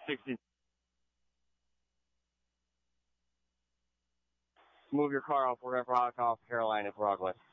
60. Move your car off. We're going for Hot Carolina, Broadway.